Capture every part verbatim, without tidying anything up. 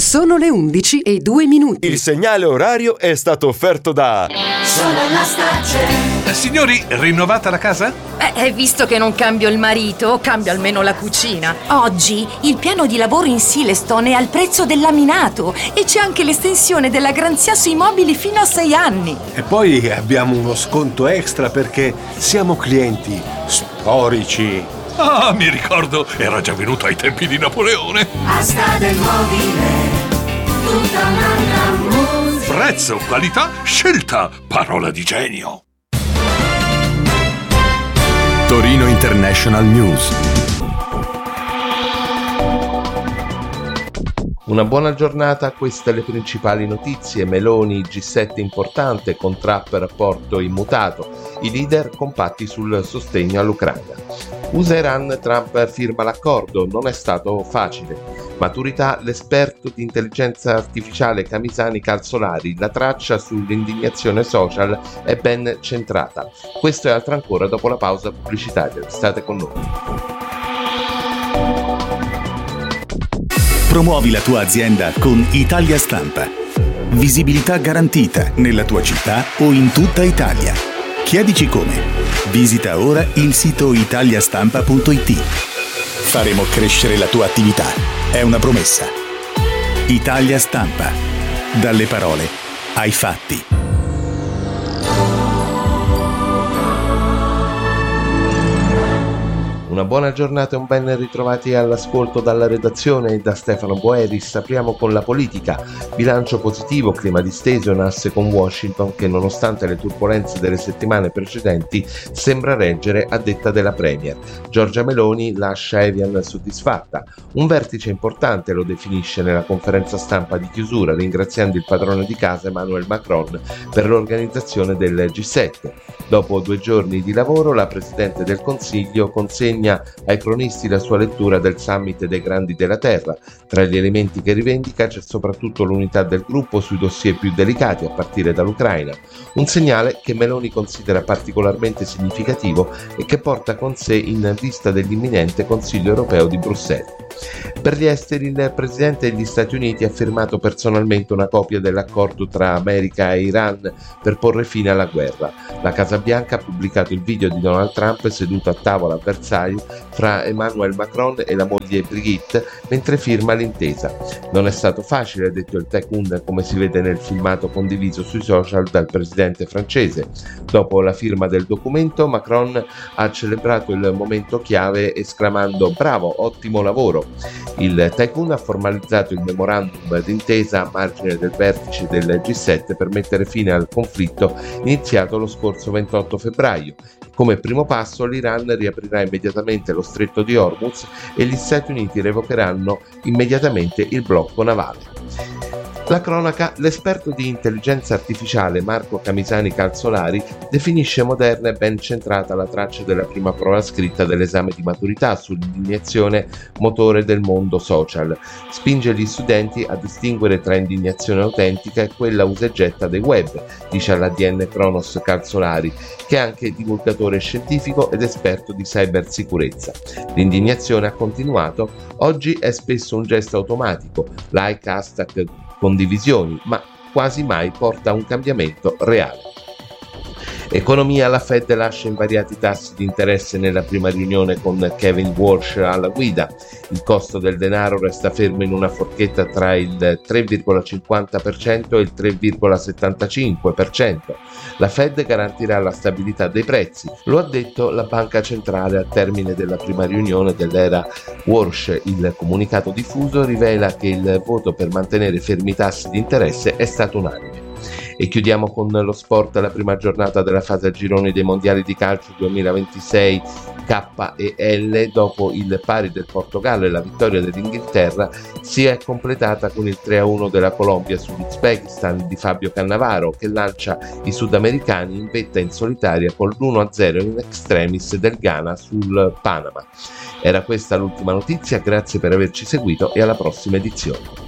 Sono le undici e due minuti. Il segnale orario è stato offerto da Solar Stagem. Eh, signori, rinnovata la casa? Eh, visto che non cambio il marito, cambio almeno la cucina. Oggi il piano di lavoro in Silestone è al prezzo del laminato e c'è anche l'estensione della garanzia sui mobili fino a sei anni. E poi abbiamo uno sconto extra perché siamo clienti storici. Ah, mi ricordo, era già venuto ai tempi di Napoleone. Asta del mobile, tutta un'altra musica. Prezzo, qualità, scelta, parola di genio. Torino International News. Una buona giornata, queste le principali notizie. Meloni, G sette importante, con Trump rapporto immutato, i leader compatti sul sostegno all'Ucraina. U S A Iran, Trump firma l'accordo, non è stato facile. Maturità, l'esperto di intelligenza artificiale Camisani Calzolari, la traccia sull'indignazione social è ben centrata. Questo e altro ancora dopo la pausa pubblicitaria. State con noi. Promuovi la tua azienda con Italia Stampa. Visibilità garantita nella tua città o in tutta Italia. Chiedici come. Visita ora il sito italiastampa punto it. Faremo crescere la tua attività. È una promessa. Italia Stampa. Dalle parole ai fatti. Una buona giornata e un ben ritrovati all'ascolto dalla redazione e da Stefano Boeris. Apriamo con la politica. Bilancio positivo, clima disteso in asse con Washington che nonostante le turbolenze delle settimane precedenti sembra reggere a detta della Premier. Giorgia Meloni lascia Evian soddisfatta. Un vertice importante lo definisce nella conferenza stampa di chiusura, ringraziando il padrone di casa Emmanuel Macron per l'organizzazione del G sette. Dopo due giorni di lavoro la Presidente del Consiglio consegna ai cronisti la sua lettura del summit dei grandi della terra. Tra gli elementi che rivendica c'è soprattutto l'unità del gruppo sui dossier più delicati a partire dall'Ucraina, un segnale che Meloni considera particolarmente significativo e che porta con sé in vista dell'imminente Consiglio europeo di Bruxelles. Per gli esteri, il Presidente degli Stati Uniti ha firmato personalmente una copia dell'accordo tra America e Iran per porre fine alla guerra. La Casa Bianca ha pubblicato il video di Donald Trump seduto a tavola a Versailles fra Emmanuel Macron e la moglie Brigitte mentre firma l'intesa. Non è stato facile, ha detto il Tycoon, come si vede nel filmato condiviso sui social dal presidente francese. Dopo la firma del documento, Macron ha celebrato il momento chiave esclamando «Bravo, ottimo lavoro!». Il Tycoon ha formalizzato il memorandum d'intesa a margine del vertice del G sette per mettere fine al conflitto iniziato lo scorso ventotto febbraio. Come primo passo l'Iran riaprirà immediatamente lo stretto di Hormuz e gli Stati Uniti revocheranno immediatamente il blocco navale. La cronaca, l'esperto di intelligenza artificiale Marco Camisani Calzolari definisce moderna e ben centrata la traccia della prima prova scritta dell'esame di maturità sull'indignazione motore del mondo social. Spinge gli studenti a distinguere tra indignazione autentica e quella usa e getta dei web, dice all'A D N Kronos Calzolari, che è anche divulgatore scientifico ed esperto di cybersicurezza. L'indignazione, ha continuato, oggi è spesso un gesto automatico, like, hashtag, condivisioni, ma quasi mai porta a un cambiamento reale. Economia, la Fed lascia invariati tassi di interesse nella prima riunione con Kevin Walsh alla guida. Il costo del denaro resta fermo in una forchetta tra il tre virgola cinquanta per cento e il tre virgola settantacinque per cento. La Fed garantirà la stabilità dei prezzi, lo ha detto la Banca Centrale al termine della prima riunione dell'era Walsh. Il comunicato diffuso rivela che il voto per mantenere fermi i tassi di interesse è stato unanime. E chiudiamo con lo sport. La prima giornata della fase a gironi dei mondiali di calcio duemilaventisei K e L, dopo il pari del Portogallo e la vittoria dell'Inghilterra, si è completata con il tre a uno della Colombia sull'Uzbekistan di Fabio Cannavaro, che lancia i sudamericani in vetta in solitaria con l'uno a zero in extremis del Ghana sul Panama. Era questa l'ultima notizia, grazie per averci seguito e alla prossima edizione.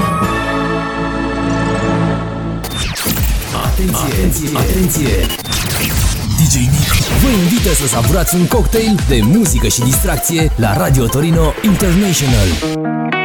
Atenție, atenție! D J Nick vă invită să savurați un cocktail de muzică și distracție la Radio Torino International.